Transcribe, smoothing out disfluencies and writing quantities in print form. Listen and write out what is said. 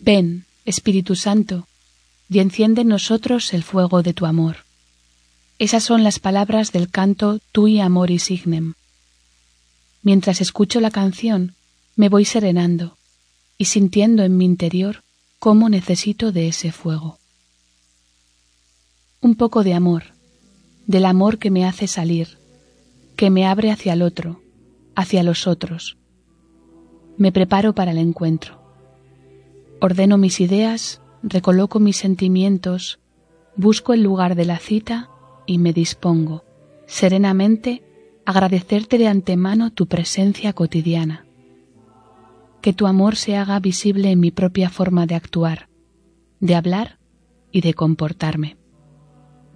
Ven, Espíritu Santo, y enciende en nosotros el fuego de tu amor. Esas son las palabras del canto Tui Amoris Signem. Mientras escucho la canción, me voy serenando y sintiendo en mi interior cómo necesito de ese fuego. Un poco de amor, del amor que me hace salir, que me abre hacia el otro, hacia los otros. Me preparo para el encuentro. Ordeno mis ideas, recoloco mis sentimientos, busco el lugar de la cita y me dispongo, serenamente, a agradecerte de antemano tu presencia cotidiana. Que tu amor se haga visible en mi propia forma de actuar, de hablar y de comportarme.